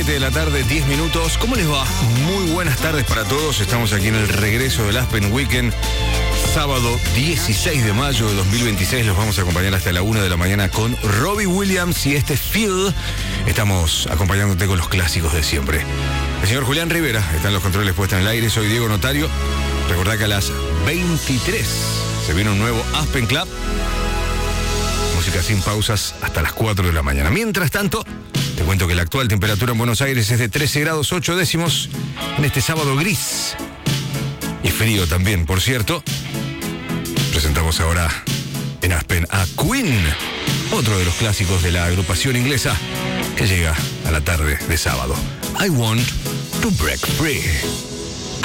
7 de la tarde, 10 minutos. ¿Cómo les va? Muy buenas tardes para todos. Estamos aquí en el regreso del Aspen Weekend. Sábado 16 de mayo de 2026. Los vamos a acompañar hasta la 1 de la mañana con Robbie Williams y este Phil. Estamos acompañándote con los clásicos de siempre. El señor Julián Rivera está en los controles puestos en el aire. Soy Diego Notario. Recordá que a las 23 se viene un nuevo Aspen Club. Música sin pausas hasta las 4 de la mañana. Mientras tanto, te cuento que la actual temperatura en Buenos Aires es de 13 grados 8 décimos en este sábado gris. Y frío también, por cierto. Presentamos ahora en Aspen a Queen, otro de los clásicos de la agrupación inglesa que llega a la tarde de sábado. I Want to Break Free.